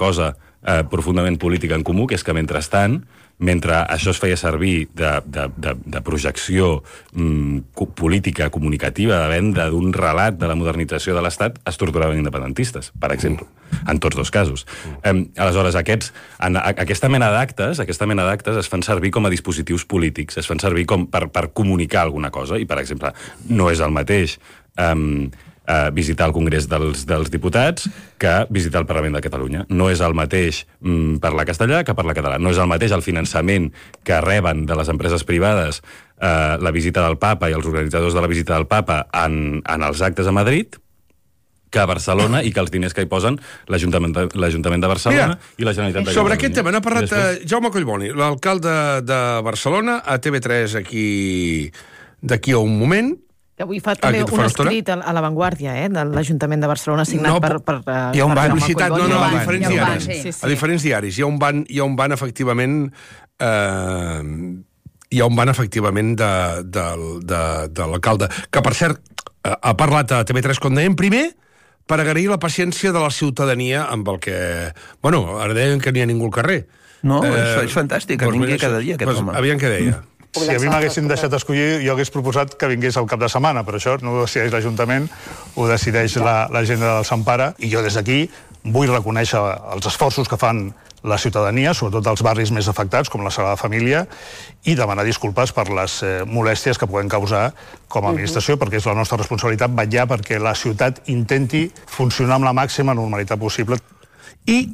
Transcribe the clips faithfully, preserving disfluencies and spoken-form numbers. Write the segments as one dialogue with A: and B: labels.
A: cosa eh, profundament política en comú, que és que mentrestant, mentre això es feia servir de, de, de, de projecció mm, política, comunicativa, de venda d'un relat de la modernització de l'Estat, es torturaven independentistes, per exemple, en tots dos casos. Eh, aleshores, aquests, en, a, aquesta mena d'actes aquesta mena d'actes es fan servir com a dispositius polítics, es fan servir com per, per comunicar alguna cosa, i, per exemple, no és el mateix eh, Uh, visitar el Congrés dels, dels Diputats que visitar el Parlament de Catalunya. No és el mateix mm, parlar castellà que parlar català. No és el mateix el finançament que reben de les empreses privades uh, la visita del Papa i els organitzadors de la visita del Papa en, en els actes a Madrid que a Barcelona, i que els diners que hi posen l'Ajuntament de, l'Ajuntament de Barcelona Mira, i la Generalitat de Catalunya.
B: Sobre aquest tema n'ha parlat després... Jaume Collboni, l'alcalde de Barcelona, a T V tres aquí d'aquí a un moment.
C: Que avui fa també un escrit a La Vanguardia, eh, de l'Ajuntament de Barcelona, signat no, per, per, per...
B: Hi ha un ban. No, no, a diferents diaris. Sí, sí. A diferents diaris. Hi ha un ban, hi ha un ban efectivament... Eh, hi ha un ban, efectivament, de, de, de, de l'alcalde. Que, per cert, ha parlat a T V tres, com dèiem, primer, per agrair la paciència de la ciutadania amb el que... Bueno, ara deien que n'hi ha ningú al carrer.
D: No, eh, és, és fantàstic, que vingui cada dia aquest home.
B: Aviam què deia.
E: Si a mi m'haguessin deixat escollir, jo hagués proposat que vingués al cap de setmana, però això no ho decideix l'Ajuntament, ho decideix la, la gent del Sant Pare, i jo des d'aquí vull reconèixer els esforços que fan la ciutadania, sobretot els barris més afectats, com la Sagrada Família, i demanar disculpes per les eh, molèsties que poden causar com a administració, uh-huh. perquè és la nostra responsabilitat vetllar perquè la ciutat intenti funcionar amb la màxima normalitat possible.
B: I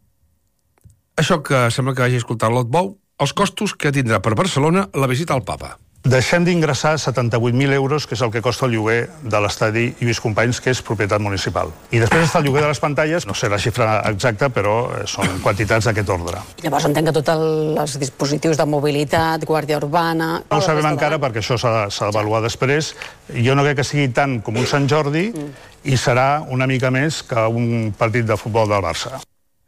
B: això que sembla que hagi escoltat l'Ot Bou, els costos que tindrà per Barcelona la visita al Papa.
E: Deixem d'ingressar setanta-vuit mil euros, que és el que costa el lloguer de l'estadi Lluís Companys, que és propietat municipal. I després està el lloguer de les pantalles, no sé la xifra exacta, però són quantitats d'aquest ordre.
F: Llavors entenc que tots els dispositius de mobilitat, guàrdia urbana...
E: No ho sabem encara, perquè això s'ha d'avaluar després. Jo no crec que sigui tant com un Sant Jordi, mm. i serà una mica més que un partit de futbol del Barça.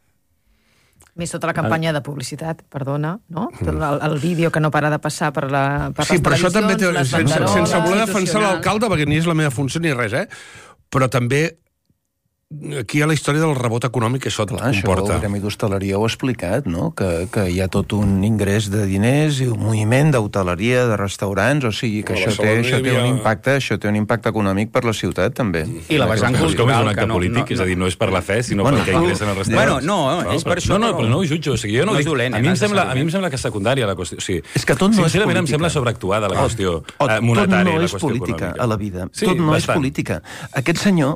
C: Més tota la campanya de publicitat, perdona, no? El, el vídeo que no para de passar per, la, per
B: sí,
C: les
B: però això també té,
C: les
B: sense, sense voler defensar l'alcalde, perquè ni és la meva funció ni res, eh? Però també aquí hi ha la història del rebot econòmic que això Clar, comporta.
D: Això el Gremi d'Hostaleria ho ha explicat, no? Que, que hi ha tot un ingrés de diners i un moviment d'hoteleria, de restaurants, o sigui que això té, això té un impacte, això té un impacte econòmic per la ciutat, també.
A: I la vessant cultural, és un acte polític, és a dir, no és per la fe, sinó
D: bueno,
A: perquè ingressen al restaurant.
G: Bueno, no, és per això...
A: No, no, però no ho jutjo, o sigui, jo no
G: no
A: dic...
G: dolent,
A: a mi em sembla, a mi em sembla que és secundària la qüestió. O sigui,
D: és que tot no és política.
A: Sincerament em sembla sobreactuada la qüestió monetària, la qüestió
D: econòmica. A la vida. Tot no és política. Aquest senyor,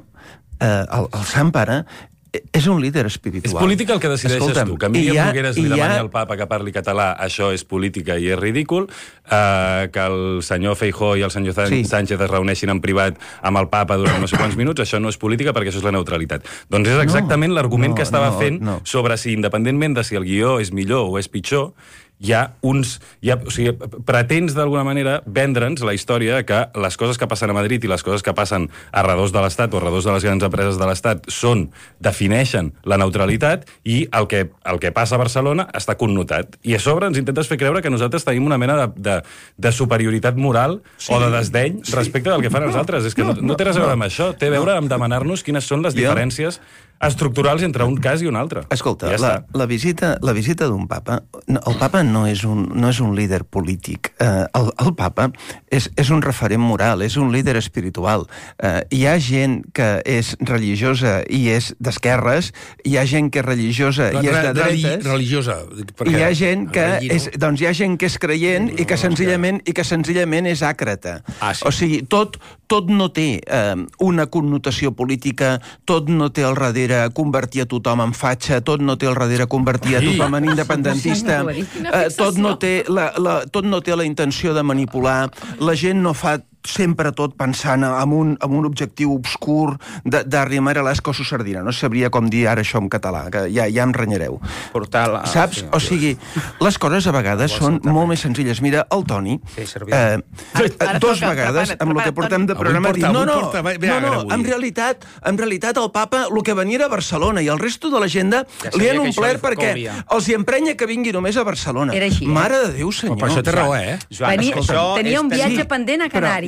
D: el Sant Pare, és un líder espiritual.
A: És política el que decideixes Escolta'm, tu. Que a Míriam Nogueres li demani al papa que parli català, això és política i és ridícul. Uh, que el senyor Feijóo i el senyor sí. Sánchez es reuneixin en privat amb el papa durant no sé quants minuts, això no és política perquè això és la neutralitat. Doncs és exactament no, l'argument no, que estava no, fent no. sobre si, independentment de si el guió és millor o és pitjor, hi ha uns... Hi ha, o sigui, pretens d'alguna manera vendre'ns la història que les coses que passen a Madrid i les coses que passen a redós de l'Estat o a redós de les grans empreses de l'Estat són, defineixen la neutralitat i el que, el que passa a Barcelona està connotat. I a sobre ens intentes fer creure que nosaltres tenim una mena de, de, de superioritat moral sí. o de desdeny sí. respecte del que fan els altres. És que no, no, no té res a veure amb això. Té a veure amb demanar-nos quines són les diferències estructurals entre un cas i un altre.
D: Escolta, ja la, la visita, la visita d'un papa, el papa no és un, no és un líder polític. Eh, el, el papa és, és un referent moral, és un líder espiritual. Eh, hi ha gent que és religiosa i és d'esquerres, hi ha gent que és religiosa i és de dretes.
B: Religiosa.
D: I hi ha gent que és, doncs hi ha gent que és creient i que senzillament i que senzillament és àcrata. Ah, sí. O sigui, tot, tot no té eh, una connotació política, tot no té al darrere convertir a tothom en fatxa, tot no té al darrere convertir a tothom en independentista, eh, tot, no té la, la, tot no té la intenció de manipular, la gent no fa sempre tot pensant en un, en un objectiu obscur d'arrimar a l'esco su sardina. No sabria com dir ara això en català, que ja, ja em renyareu.
G: La...
D: Saps? O sigui, les coses a vegades són molt més senzilles. Mira, el Toni, eh, dos vegades, amb el que portem de programa, diu, no, no, no, no, en realitat, en realitat el papa, el que venia era a Barcelona i el resto de l'agenda li han omplert perquè els hi emprenya que vingui només a Barcelona.
F: Era així, eh?
D: Mare de Déu, senyor.
B: Però això té raó, eh?
F: Tenia un viatge pendent a Canàries.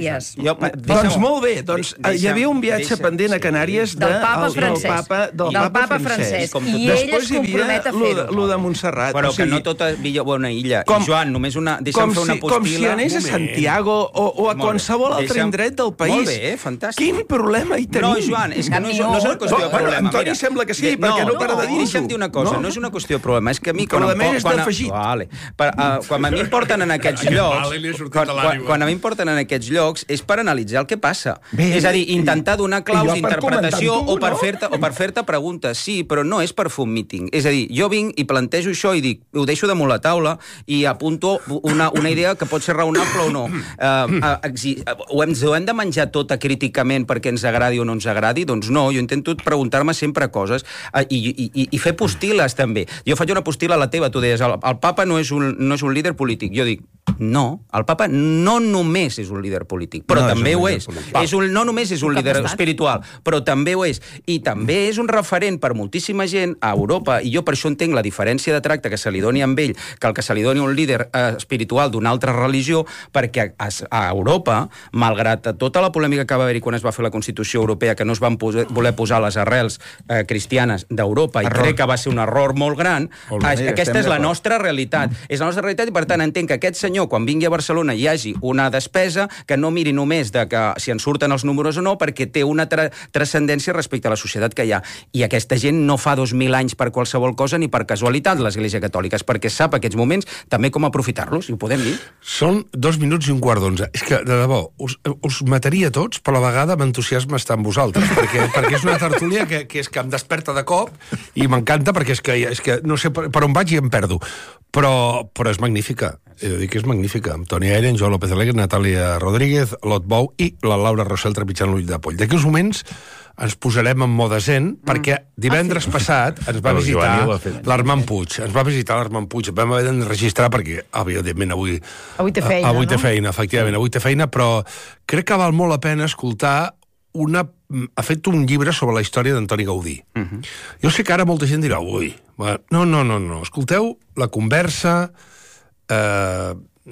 C: Canàries.
D: Jo, doncs molt bé, doncs hi havia un viatge pendent a Canàries del
C: papa francès. Del papa francès. I ell es compromet a fer-ho.
D: Lo de Montserrat.
G: Però que no tota Villa bona illa. I Joan, només una... Deixa'm fer una postila.
D: Com si anés a Santiago o a qualsevol altre indret del país.
G: Molt bé, fantàstic.
D: Quin problema hi tenim?
G: No, Joan, és que no és una qüestió de problema.
D: Antoni sembla que sí, perquè no para de dir-ho.
G: Deixa'm dir una cosa, no és una qüestió de problema, és que a mi...
D: Però a més és d'afegit.
G: Quan a mi em porten en aquests llocs, quan a mi em porten en aquests llocs, és per analitzar el que passa. És a dir, intentar donar claus d'interpretació o per fer-te preguntes. Sí, però no és per fer un míting. És a dir, jo vinc i plantejo això i dic, ho deixo damunt la taula i apunto una idea que pot ser raonable o no. Ho hem de menjar tot críticament perquè ens agradi o no ens agradi? Doncs no, jo intento preguntar-me sempre coses i fer postiles també. Jo faig una postila a la teva, tu deies, el papa no és un líder polític. Jo dic, no, el papa no només és un líder polític, però no també ho és. és un, no només és un líder espiritual, però també ho és. I també és un referent per moltíssima gent a Europa, i jo per això entenc la diferència de tracte que se li doni amb ell que el que se li doni un líder eh, espiritual d'una altra religió, perquè a, a Europa, malgrat tota la polèmica que va haver-hi quan es va fer la Constitució Europea, que no es van poser, voler posar les arrels eh, cristianes d'Europa, i crec que va ser un error molt gran, molt bé, aquesta és la nostra realitat. Mm. És la nostra realitat i, per tant, entenc que aquest senyor, quan vingui a Barcelona, hi hagi una despesa que no miri només de que si en surten els números o no, perquè té una tra transcendència respecte a la societat que hi ha. I aquesta gent no fa dos mil anys per qualsevol cosa ni per casualitat, l'Església Catòlica, és perquè sap aquests moments també com aprofitar-los, i ho podem dir.
B: Són dos minuts i un quart d'onze. És que, de debò, us, us mataria tots, però a la vegada m'entusiasma estar amb vosaltres, perquè, perquè és una tertúlia que, que, és que em desperta de cop i m'encanta perquè és que, és que no sé per, per on vaig i em perdo. Però, però és magnífica. He de dir que és magnífica. Amb Toni Eren, Joan López Alegre, Natàlia Rodríguez, Lot Bou i la Laura Rossell trepitjant l'ull de poll. D'aquí uns moments ens posarem en moda zen, mm. perquè divendres ah, sí. passat ens va visitar l'Armand Puig. Ens va visitar l'Armand Puig. Vam haver d'enregistrar perquè, evidentment, avui...
C: Avui té feina,
B: avui té
C: no?
B: feina, efectivament, avui té feina, però crec que val molt la pena escoltar una... ha fet un llibre sobre la història d'Antoni Gaudí. Uh -huh. Jo sé que ara molta gent dirà, ui, no, no, no, no, escolteu la conversa, eh,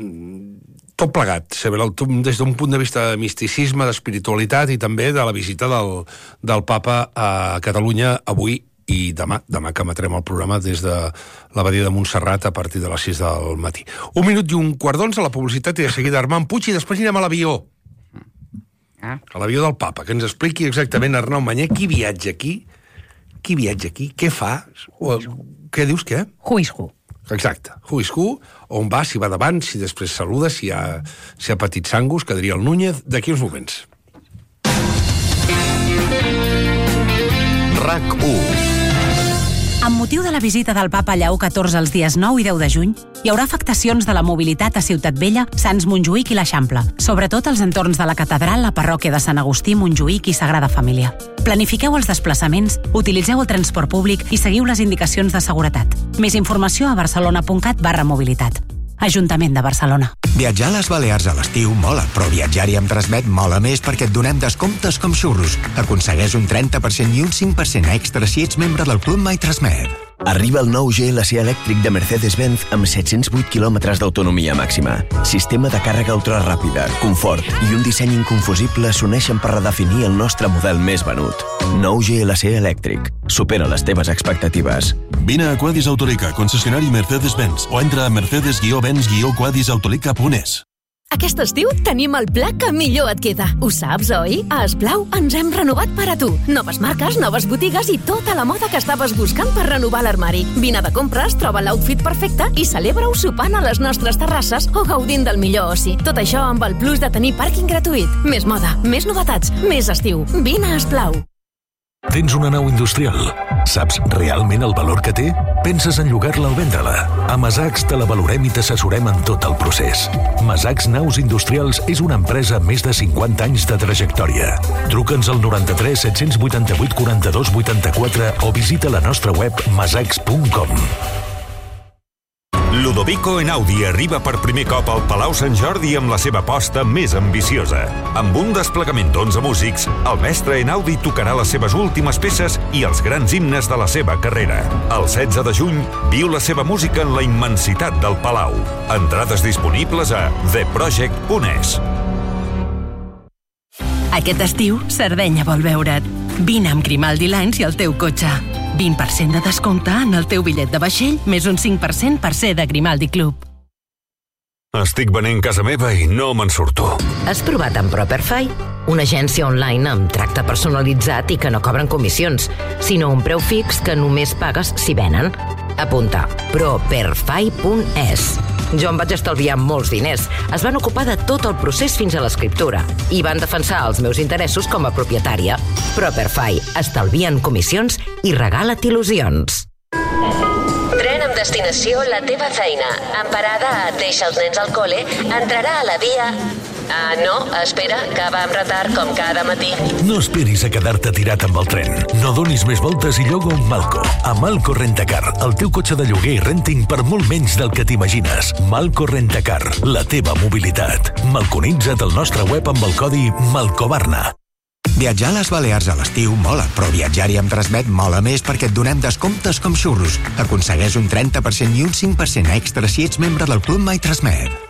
B: tot plegat, des d'un punt de vista de misticisme, d'espiritualitat i també de la visita del, del papa a Catalunya avui i demà, demà que emetrem el programa des de l'abadia de Montserrat a partir de les sis del matí. Un minut i un quart d'onze a la publicitat i de seguida Armand Puig i després anirem a l'avió. A l'avió del papa, que ens expliqui exactament, Arnau Mañé, qui viatja aquí, qui viatja aquí, què fa, o, què dius, què?
C: Who is who.
B: Exacte, who is who, on va, si va davant, si després saluda, si ha, si ha patit sangus, que diria el Núñez, d'aquí uns moments.
H: RAC u. Amb motiu de la visita del papa Lleó catorze els dies nou i deu de juny, hi haurà afectacions de la mobilitat a Ciutat Vella, Sants Montjuïc i l'Eixample, sobretot als entorns de la catedral, la parròquia de Sant Agustí, Montjuïc i Sagrada Família. Planifiqueu els desplaçaments, utilitzeu el transport públic i seguiu les indicacions de seguretat. Més informació a barcelona.cat barra mobilitat. Ajuntament de Barcelona.
I: Viatjar a les Balears a l'estiu mola, però viatjar-hi amb Transmet mola més perquè et donem descomptes com xurros. Aconsegueix un trenta per cent i un cinc per cent extra si ets membre del Club My Transmet.
J: Arriba el nou G L C elèctric de Mercedes-Benz amb set-cents vuit quilòmetres d'autonomia màxima. Sistema de càrrega ultraràpida, confort i un disseny inconfusible s'uneixen per redefinir el nostre model més venut. Nou G L C elèctric. Supera les teves expectatives.
K: Vine a Quadis Autolica, concessionari Mercedes-Benz, o entra a mercedes benz quadis autolica punt es.
L: Aquest estiu tenim el pla que millor et queda. Ho saps, oi? A Esplau ens hem renovat per a tu. Noves marques, noves botigues i tota la moda que estaves buscant per renovar l'armari. Vine de compres, troba l'outfit perfecte i celebra-ho sopant a les nostres terrasses o gaudint del millor oci. Tot això amb el plus de tenir pàrquing gratuït. Més moda, més novetats, més estiu. Vine a Esplau.
M: Tens una nau industrial? Saps realment el valor que té? Penses en llogar-la o vendre-la? A Masacs te la valorem i t'assessorem en tot el procés. Masacs Naus Industrials és una empresa amb més de cinquanta anys de trajectòria. Truca'ns al noranta-tres set-cents vuitanta-vuit quaranta-dos vuitanta-quatre o visita la nostra web masacs punt com.
N: Ludovico Einaudi arriba per primer cop al Palau Sant Jordi amb la seva aposta més ambiciosa. Amb un desplegament d'onze músics, el mestre Einaudi tocarà les seves últimes peces i els grans himnes de la seva carrera. El setze de juny, viu la seva música en la immensitat del Palau. Entrades disponibles a the project punt es.
H: Aquest estiu, Sardenya vol veure't. Vine amb Grimaldi Lines i el teu cotxe. vint per cent de descompte en el teu bitllet de vaixell, més un cinc per cent per ser de Grimaldi Club.
N: Estic venent casa meva i no me'n surto.
O: Has provat amb Properfy? Una agència online amb tracte personalitzat i que no cobren comissions, sinó un preu fix que només pagues si venen. Apunta, properfy punt es. Jo em vaig estalviar molts diners. Es van ocupar de tot el procés fins a l'escriptura i van defensar els meus interessos com a propietària. Properfy, estalvien comissions i regala't il·lusions.
P: Tren amb destinació la teva feina. En parada et deixa els nens al col·le, entrarà a la via... Ah, no, espera, que va amb retard com cada matí.
M: No esperis a quedar-te tirat amb el tren. No donis més voltes i lloga un Malco. A Malco Rentacar, el teu cotxe de lloguer i renting per molt menys del que t'imagines. Malco Rentacar, la teva mobilitat. Malconitza't al nostre web amb el codi Malcobarna.
I: Viatjar a les Balears a l'estiu mola, però viatjar-hi amb Transmet mola més perquè et donem descomptes com xurros. Aconsegueix un trenta per cent i un cinc per cent extra si ets membre del Club My Transmet.